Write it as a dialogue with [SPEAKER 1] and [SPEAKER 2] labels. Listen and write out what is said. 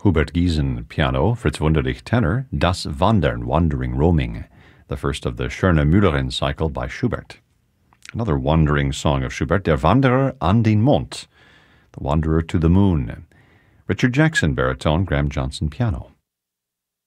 [SPEAKER 1] Hubert Giesen, piano. Fritz Wunderlich, tenor. Das Wandern, Wandering, Roaming, the first of the Schöne Müllerin cycle by Schubert. Another wandering song of Schubert, Der Wanderer an den Mond, the Wanderer to the Moon. Richard Jackson, baritone. Graham Johnson, piano.